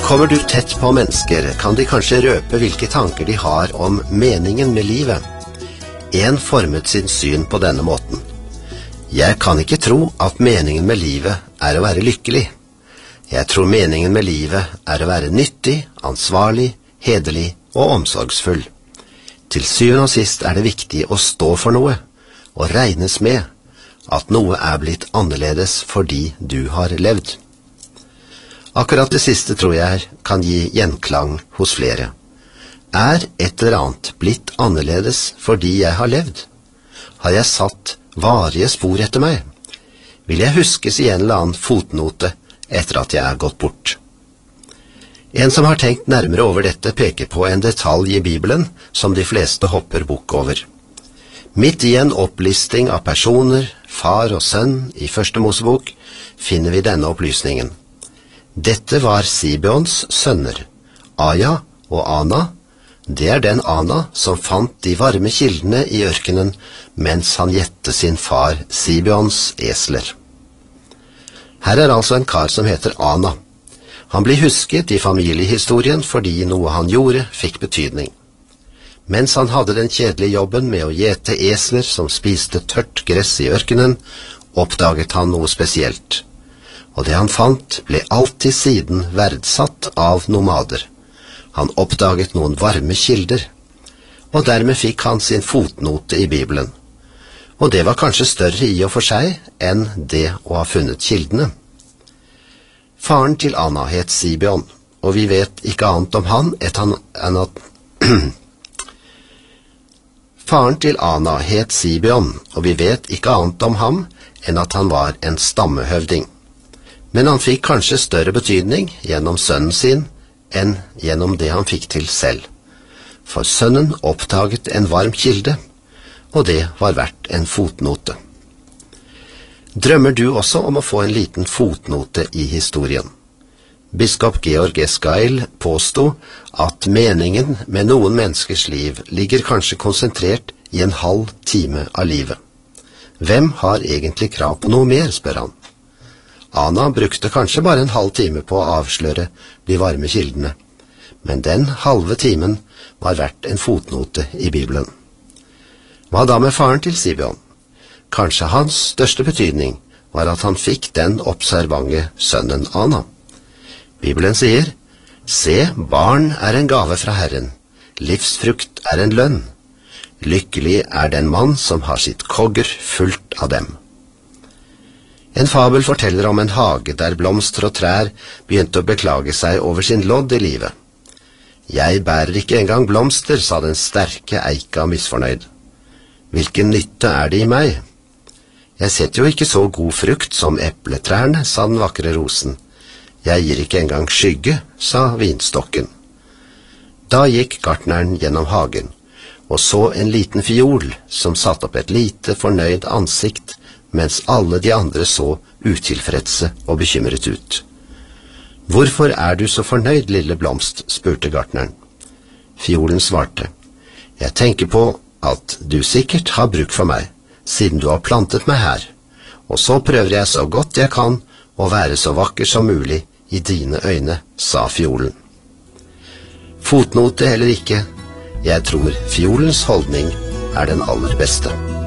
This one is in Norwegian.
Kommer du tett på mennesker, kan de kanskje røpe hvilke tanker de har om meningen med livet. En formet sin syn på denne måten. Jeg kan ikke tro at meningen med livet er å være lykkelig. Jeg tror meningen med livet er å være nyttig, ansvarlig, hederlig og omsorgsfull. Til syvende og sist er det viktig å stå for noe, og regnes med at noe er blitt annerledes fordi du har levd. Akkurat det siste tror jeg kan gi gjenklang hos flere. Er et eller annet blitt annerledes fordi jeg har levd? Har jeg satt varige spor etter meg? Vil jeg huskes i en eller annen fotnote etter at jeg er gått bort? En som har tenkt nærmere over dette peker på en detalj i Bibelen som de fleste hopper bukk over. Midt i en opplisting av personer, far og sønn i Første Mosebok, finner vi denne opplysningen. Dette var Sibeons sønner, Aja og Ana. Det er den Ana som fant de varme kildene i ørkenen mens han gjette sin far Sibeons esler. Her er altså en kar som heter Ana. Han blir husket i familiehistorien fordi noe han gjorde fikk betydning. Mens han hadde den kjedelige jobben med å gjete esler som spiste tørt gress i ørkenen, oppdaget han noe spesielt. Og det han fant ble alltid siden verdsatt av nomader. Han oppdaget noen varme kilder, og dermed fikk han sin fotnote i Bibelen. Og det var kanskje større i og for seg enn det å ha funnet kildene. Faren til Ana het Sibeon, og vi vet ikke annet om han enn at Faren til Ana het Sibeon, og vi vet ikke annet om ham enn at han var en stammehøvding. Men han fikk kanskje større betydning gjennom sønnen sin enn gjennom det han fikk til selv. For sønnen oppdaget en varm kilde, og det var verdt en fotnote. Drømmer du også om å få en liten fotnote i historien? Biskop Georg Esgail påsto at meningen med noen menneskers liv ligger kanskje konsentrert i en halv time av livet. Hvem har egentlig krav på noe mer, spør han. Ana brukte kanskje bare en halv time på å avsløre de varme kildene, men den halve timen var verdt en fotnote i Bibelen. Hva da med faren til Sibeon? Kanskje hans største betydning var at han fikk den observante sønnen Ana. Bibelen sier, «Se, barn er en gave fra Herren, livsfrukt er en lønn. Lykkelig er den mann som har sitt kogger fullt av dem.» En fabel forteller om en hage der blomster og trær begynte å beklage seg over sin lodd i livet. «Jeg bærer ikke engang blomster», sa den sterke eika misfornøyd. «Hvilken nytte er det i meg? Jeg setter jo ikke så god frukt som epletrærne», sa den vakre rosen. «Jeg gir ikke engang skygge», sa vinstokken. Da gikk gartneren gjennom hagen, og så en liten fiol som satt opp et lite fornøyd ansikt, mens alle de andre så utilfredse og bekymret ut. «Hvorfor er du så fornøyd, lille blomst?» spurte gartneren. Fiolen svarte, «Jeg tenker på at du sikkert har bruk for meg, siden du har plantet meg her, og så prøver jeg så godt jeg kan å være så vakker som mulig i dine øyne», sa fiolen. Fotnote eller ikke, jeg tror fiolens holdning er den aller beste.